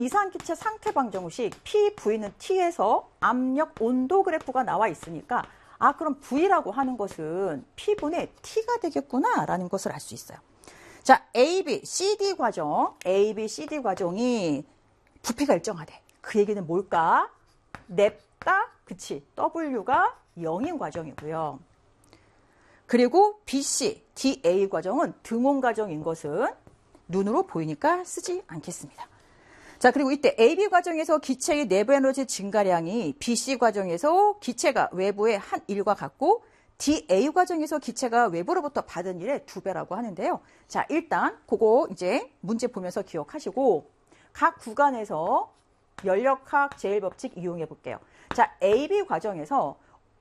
이산기체 상태 방정식 PV는 T에서 압력 온도 그래프가 나와 있으니까 아 그럼 V라고 하는 것은 P분의 T가 되겠구나 라는 것을 알 수 있어요. 자, AB, CD 과정, AB, CD 과정이 부피가 일정하대. 그 얘기는 뭘까? 냅다, 그치, W가 0인 과정이고요. 그리고 BC, DA 과정은 등온 과정인 것은 눈으로 보이니까 쓰지 않겠습니다. 자, 그리고 이때 AB 과정에서 기체의 내부 에너지 증가량이 BC 과정에서 기체가 외부의 한 일과 같고 DA 과정에서 기체가 외부로부터 받은 일의 2배라고 하는데요. 자, 일단 그거 이제 문제 보면서 기억하시고 각 구간에서 연력학 제일법칙 이용해 볼게요. 자, AB 과정에서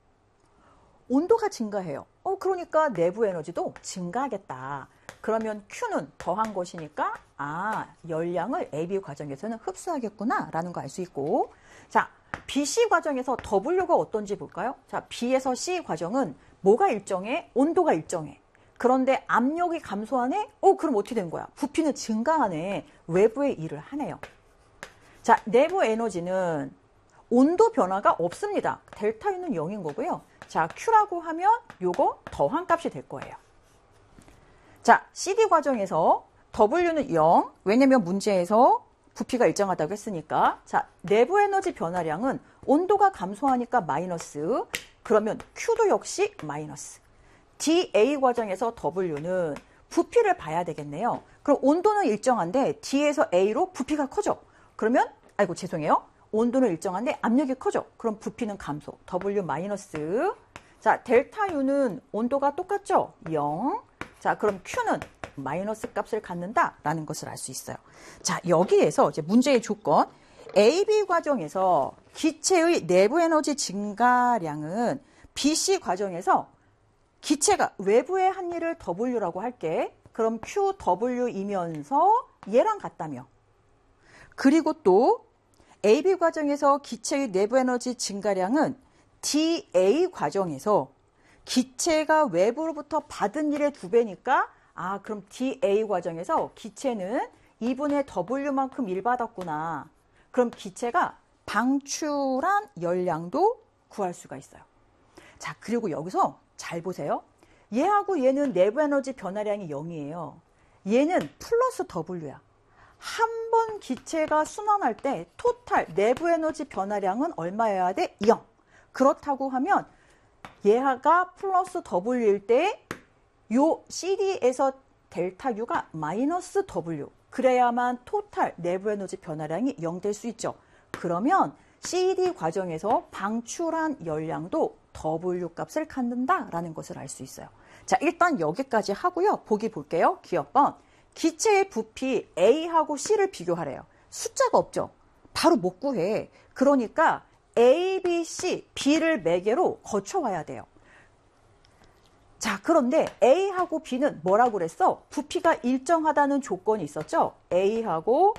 온도가 증가해요. 그러니까 내부 에너지도 증가하겠다. 그러면 Q는 더한 것이니까 열량을 AB 과정에서는 흡수하겠구나 라는 거 알 수 있고, 자, BC 과정에서 W가 어떤지 볼까요? 자, B에서 C 과정은 뭐가 일정해? 온도가 일정해. 그런데 압력이 감소하네? 그럼 어떻게 된 거야? 부피는 증가하네. 외부의 일을 하네요. 자, 내부 에너지는 온도 변화가 없습니다. 델타 U는 0인 거고요. 자, Q라고 하면 요거 더한 값이 될 거예요. 자, CD 과정에서 W는 0. 왜냐면 문제에서 부피가 일정하다고 했으니까. 자, 내부 에너지 변화량은 온도가 감소하니까 마이너스. 그러면 Q도 역시 마이너스. DA 과정에서 W는 부피를 봐야 되겠네요. 그럼 온도는 일정한데 D에서 A로 부피가 커져. 그러면 죄송해요. 온도는 일정한데 압력이 커져. 그럼 부피는 감소. W 마이너스. 자, 델타 U는 온도가 똑같죠? 0. 자, 그럼 Q는 마이너스 값을 갖는다라는 것을 알 수 있어요. 자, 여기에서 이제 문제의 조건. AB 과정에서 기체의 내부 에너지 증가량은 BC 과정에서 기체가 외부의 한 일을 W라고 할게. 그럼 QW이면서 얘랑 같다며. 그리고 또 AB 과정에서 기체의 내부 에너지 증가량은 DA 과정에서 기체가 외부로부터 받은 일의 2배니까 그럼 DA 과정에서 기체는 2분의 W만큼 일 받았구나. 그럼 기체가 방출한 열량도 구할 수가 있어요. 자, 그리고 여기서 잘 보세요. 얘하고 얘는 내부 에너지 변화량이 0이에요. 얘는 플러스 W야. 한 번 기체가 순환할 때 토탈 내부 에너지 변화량은 얼마여야 돼? 0. 그렇다고 하면 얘가 플러스 W일 때 요 CD에서 델타 U가 마이너스 W. 그래야만 토탈 내부 에너지 변화량이 0 될 수 있죠. 그러면 CD 과정에서 방출한 열량도 W 값을 갖는다라는 것을 알 수 있어요. 자, 일단 여기까지 하고요. 보기 볼게요. 기억번. 기체의 부피 A하고 C를 비교하래요. 숫자가 없죠. 바로 못 구해. 그러니까 A, B, C, B를 매개로 거쳐와야 돼요. 자, 그런데 A하고 B는 뭐라고 그랬어? 부피가 일정하다는 조건이 있었죠? A하고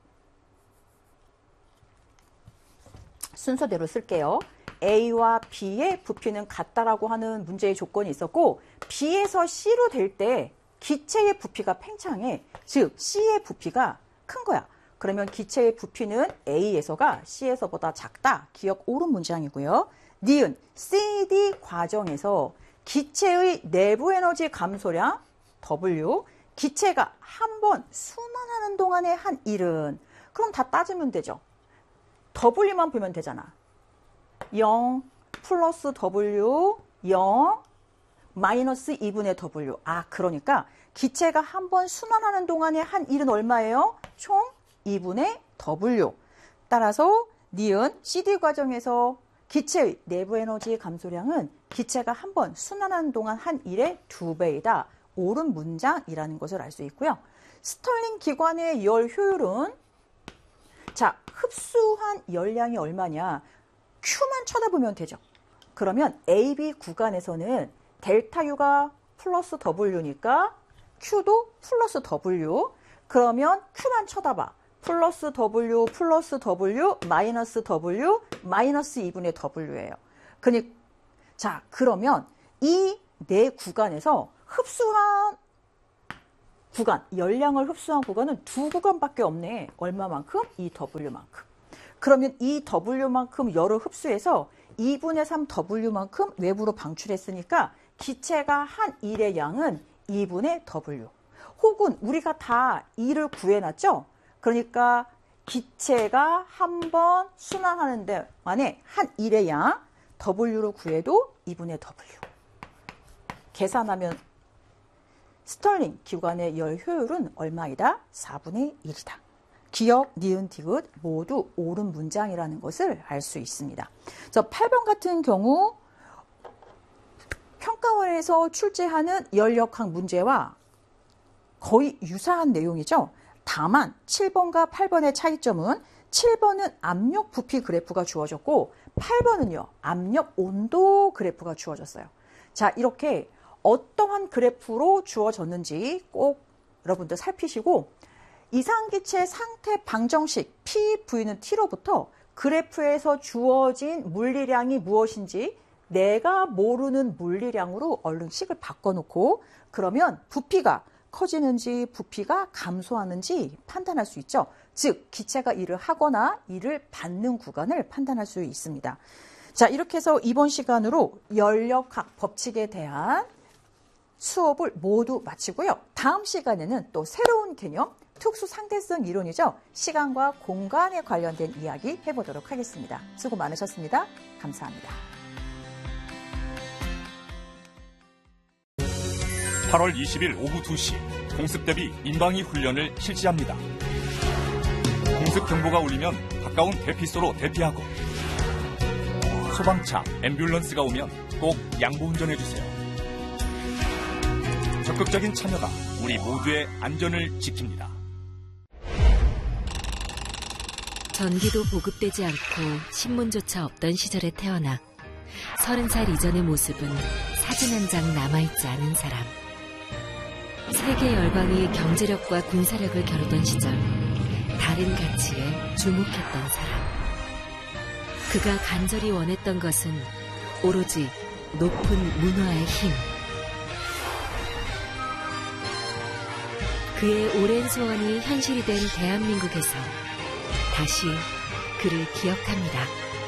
순서대로 쓸게요. A와 B의 부피는 같다라고 하는 문제의 조건이 있었고, B에서 C로 될 때 기체의 부피가 팽창해. 즉, C의 부피가 큰 거야. 그러면 기체의 부피는 A에서가 C에서보다 작다. 기억 옳은 문장이고요. 니은 CD 과정에서 기체의 내부 에너지 감소량 W, 기체가 한 번 순환하는 동안에 한 일은, 그럼 다 따지면 되죠. W만 보면 되잖아. 0 플러스 W 0 마이너스 2분의 W. 그러니까 기체가 한 번 순환하는 동안에 한 일은 얼마예요? 총 2분의 W. 따라서 니은 CD 과정에서 기체의 내부 에너지 감소량은 기체가 한 번 순환하는 동안 한 일의 2배이다. 옳은 문장이라는 것을 알 수 있고요. 스털링 기관의 열 효율은, 자, 흡수한 열량이 얼마냐? Q만 쳐다보면 되죠. 그러면 AB 구간에서는 델타 U가 플러스 W니까 Q도 플러스 W. 그러면 Q만 쳐다봐. 플러스 W, 플러스 W, 마이너스 W, 마이너스 2분의 W예요. 자, 그러면 이 네 구간에서 흡수한 구간, 열량을 흡수한 구간은 두 구간밖에 없네. 얼마만큼? 2W만큼. 그러면 2W만큼 열을 흡수해서 2분의 3W만큼 외부로 방출했으니까 기체가 한 일의 양은 2분의 W. 혹은 우리가 다 2를 구해놨죠? 그러니까 기체가 한 번 순환하는 데만에 한 일의 양 W로 구해도 2분의 W. 계산하면 스털링 기관의 열 효율은 얼마이다? 4분의 1이다. 기역, 니은, 디귿 모두 옳은 문장이라는 것을 알 수 있습니다. 그래서 8번 같은 경우 평가원에서 출제하는 열역학 문제와 거의 유사한 내용이죠. 다만 7번과 8번의 차이점은 7번은 압력 부피 그래프가 주어졌고 8번은요. 압력 온도 그래프가 주어졌어요. 자, 이렇게 어떠한 그래프로 주어졌는지 꼭 여러분들 살피시고 이상기체 상태 방정식 P V는 T로부터 그래프에서 주어진 물리량이 무엇인지 내가 모르는 물리량으로 얼른 식을 바꿔놓고 그러면 부피가 커지는지 부피가 감소하는지 판단할 수 있죠. 즉 기체가 일을 하거나 일을 받는 구간을 판단할 수 있습니다. 자, 이렇게 해서 이번 시간으로 열역학 법칙에 대한 수업을 모두 마치고요. 다음 시간에는 또 새로운 개념, 특수 상대성 이론이죠. 시간과 공간에 관련된 이야기 해보도록 하겠습니다. 수고 많으셨습니다. 감사합니다. 8월 20일 오후 2시 공습 대비 인방위 훈련을 실시합니다. 공습 경보가 울리면 가까운 대피소로 대피하고 소방차, 앰뷸런스가 오면 꼭 양보 운전해주세요. 적극적인 참여가 우리 모두의 안전을 지킵니다. 전기도 보급되지 않고 신문조차 없던 시절에 태어나 30살 이전의 모습은 사진 한 장 남아있지 않은 사람. 세계 열강이 경제력과 군사력을 겨루던 시절 다른 가치에 주목했던 사람. 그가 간절히 원했던 것은 오로지 높은 문화의 힘. 그의 오랜 소원이 현실이 된 대한민국에서 다시 그를 기억합니다.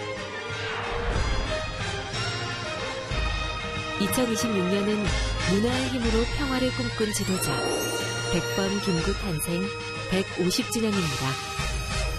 2026년은 문화의 힘으로 평화를 꿈꾼 지도자 백범 김구 탄생 150주년입니다.